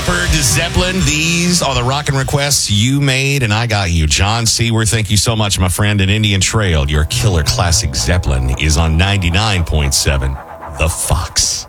Shepherd, Zeppelin. These are the rockin' requests you made, and I got you. John Seaworth, thank you so much, my friend. In Indian Trail, your killer classic Zeppelin is on 99.7 The Fox.